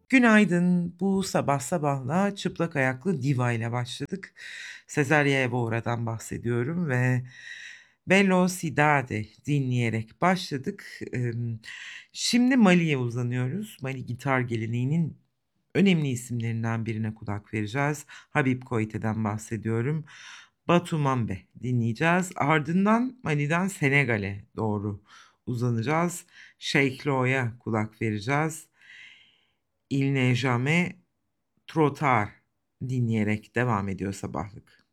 Günaydın. Bu sabah sabahla çıplak ayaklı diva ile başladık. Cesare Evora'dan bahsediyorum ve Velocidade dinleyerek başladık. Şimdi Mali'ye uzanıyoruz. Mali gitar geleneğinin önemli isimlerinden birine kulak vereceğiz. Habib Koite'den bahsediyorum. Batu Mambe dinleyeceğiz. Ardından Mali'den Senegal'e doğru uzanacağız. Sheikh Lo'ya kulak vereceğiz. Il n'est jamais trop tard dinleyerek devam ediyor sabahlık.